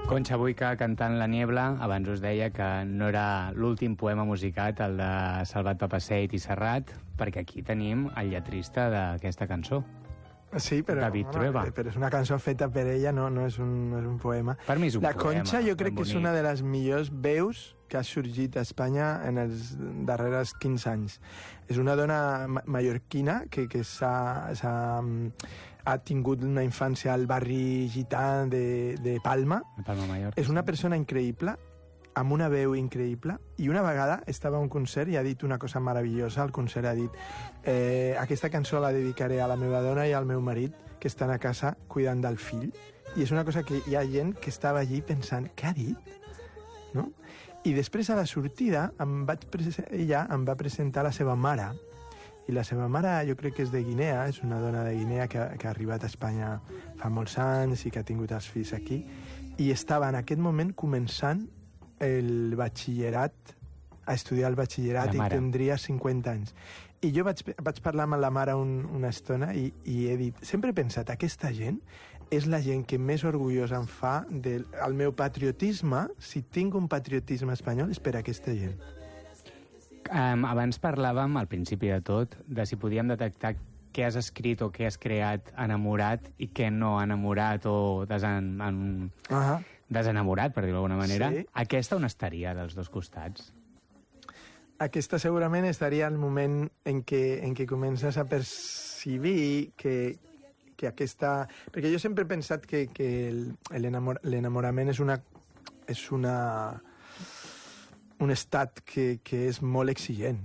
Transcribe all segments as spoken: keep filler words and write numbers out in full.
Concha, avui que cantant La Niebla, abans us deia que no era l'últim poema musicat, el de Salvat Papasseit i Serrat, perquè aquí tenim el lletrista d'aquesta cançó. Sí, però, David Trueba. Home, però és una cançó feta per ella, no, no, és, un, no és un poema. Per mi és un la poema. La Concha jo crec ben que és bonic. una de les millors veus que ha sorgit a Espanya en els darrers quinze anys. És una dona ma mallorquina que, que s'ha ha tingut una infància al barri gità de, de Palma. De Palma Mallorca. És una persona increïble, amb una veu increïble, i una vegada estava a un concert i ha dit una cosa meravellosa. Al concert ha dit eh, aquesta cançó la dedicaré a la meva dona i al meu marit, que estan a casa cuidant del fill. I és una cosa que hi ha gent que estava allí pensant, què ha dit? No? I després, a la sortida, em vaig ella em va presentar la seva mare, i la seva mare jo crec que és de Guinea, és una dona de Guinea que, que ha arribat a Espanya fa molts anys i que ha tingut els fills aquí, i estava en aquest moment començant el batxillerat, a estudiar el batxillerat, i tindria cinquanta anys. I jo vaig, vaig parlar amb la mare un, una estona i, i he dit, sempre he pensat, aquesta gent és la gent que més orgullosa em fa del el meu patriotisme. Si tinc un patriotisme espanyol és per aquesta gent. Um, abans parlàvem, al principi de tot, de si podíem detectar què has escrit o què has creat enamorat i què no enamorat o desen, en, uh -huh. desenamorat, per dir-ho d'alguna manera. Sí. Aquesta on estaria, dels dos costats? Aquesta segurament estaria al moment en què, en què comences a percibir que, que aquesta... Perquè jo sempre he pensat que, que l'enamorament és una... és una... un estat que, que és molt exigent.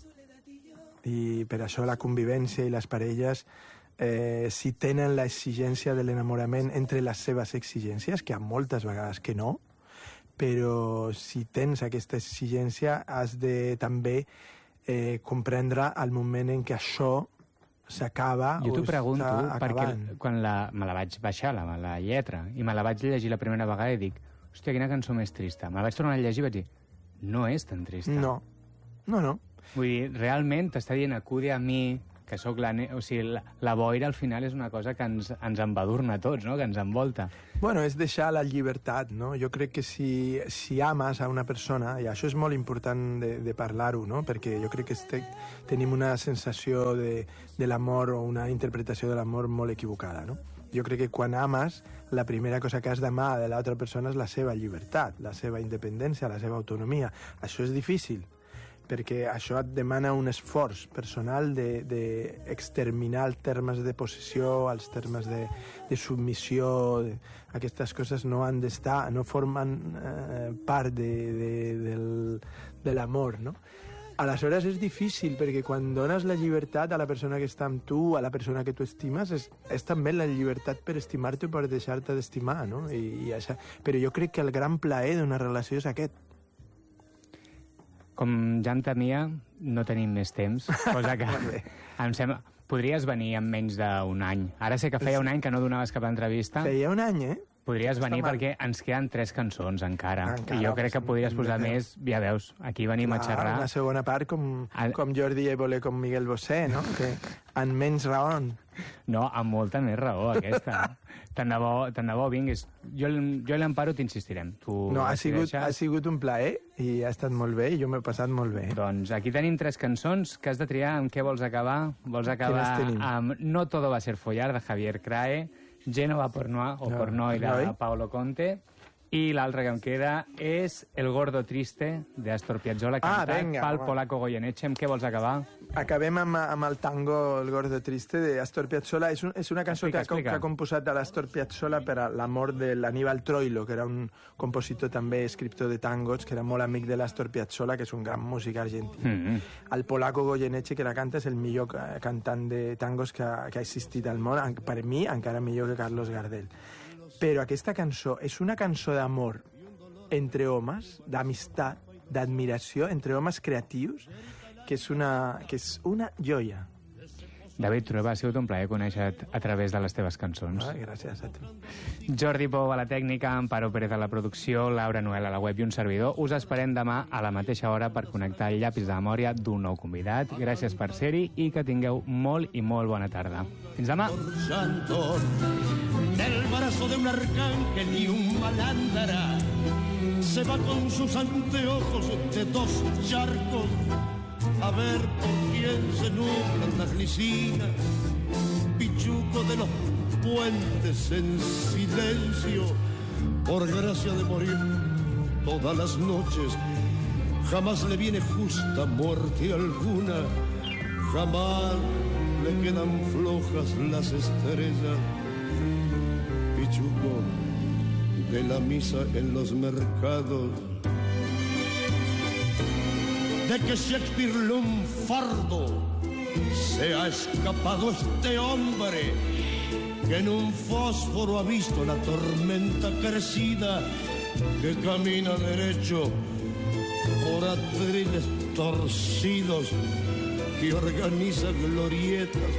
I per això la convivència i les parelles, eh, si tenen l'exigència de l'enamorament entre les seves exigències, que hi ha moltes vegades que no, però si tens aquesta exigència has de també eh, comprendre el moment en què això s'acaba o jo t'ho pregunto està acabant. Perquè quan la, me la vaig baixar, la, la lletra, i me la vaig llegir la primera vegada i dic, hòstia, quina cançó més trista. Me la vaig tornar a llegir i vaig dir, no és tan trista. No, no, no. Vull dir, realment t'està dient acude a mi, que sóc la... O sigui, la, la boira al final és una cosa que ens, ens embadurna a tots, no?, que ens envolta. Bueno, és deixar la llibertat, no? Jo crec que si, si ames a una persona, i això és molt important de, de parlar-ho, no?, perquè jo crec que este, tenim una sensació de, de l'amor o una interpretació de l'amor molt equivocada, no? Jo crec que quan ames, la primera cosa que has d'amar de l'altra persona és la seva llibertat, la seva independència, la seva autonomia. Això és difícil, perquè això et demana un esforç personal d'exterminar els termes de possessió, els termes de, de submissió. De, aquestes coses no han d'estar, no formen eh, part de, de, del, de l'amor, no? Aleshores és difícil, perquè quan dones la llibertat a la persona que està amb tu, a la persona que tu estimes, és, és també la llibertat per estimar-te o per deixar-te d'estimar, no? I, i això, però jo crec que el gran plaer d'una relació és aquest. Com ja em temia, no tenim més temps, cosa que em sembla... Podries venir en menys d'un any. Ara sé que feia un any que no donaves cap entrevista. Feia un any, eh? Podries venir perquè ens queden tres cançons encara. encara I jo crec que podries posar més, ja veus, aquí venim Clar, a xerrar. Una segona part com, el... com Jordi Évole, com Miguel Bosé, no? Que en menys raó. No, amb molta més raó, aquesta. Tant de bo, tant de bo vinguis. Jo, jo i l'Amparo t'insistirem. No, ha sigut, ha sigut un plaer i ha estat molt bé i jo m'he passat molt bé. Doncs aquí tenim tres cançons que has de triar amb què vols acabar. Vols acabar amb No todo va a ser follar, de Javier Crae, Génova Pornoy, o no, Pornoy, de no, Paolo Conte, i l'altre que em queda és El gordo triste, d'Astor Piazzolla, cantat ah, venga, pel Polaco Goyeneche. Amb què vols acabar? Acabem amb, amb el tango El gordo triste, d'Astor Piazzolla. És, un, és una cançó explica, que, explica. que ha composat l'Astor Piazzolla per a la mort de l'Aníbal Troilo, que era un compositor també, escriptor de tangos, que era molt amic de l'Astor Piazzolla, que és un gran músic argentí. Mm -hmm. El Polaco Goyeneche, que la canta, és el millor cantant de tangos que, que ha existit al món, per mi encara millor que Carlos Gardel. Però aquesta cançó és una cançó d'amor entre homes, d'amistat, d'admiració, entre homes creatius, que és una, que és una joia. David Trueba, ha sigut un plaer conèixer-te a través de les teves cançons. Ah, gràcies a tu. Jordi Pou a la tècnica, Amparo Pérez a la producció, Laura Noel a la web i un servidor. Us esperem demà a la mateixa hora per connectar el llapis de memòria d'un nou convidat. Gràcies per ser-hi i que tingueu molt i molt bona tarda. Fins demà! Del brazo de un arcángel y un malandra se va con sus anteojos de dos charcos a ver por quién se nublan las licinas, pichuco de los puentes en silencio, por gracia de morir todas las noches, jamás le viene justa muerte alguna, jamás le quedan flojas las estrellas, pichuco de la misa en los mercados. De que Shakespeare lunfardo se ha escapado este hombre que en un fósforo ha visto la tormenta crecida, que camina derecho por atriles torcidos, que organiza glorietas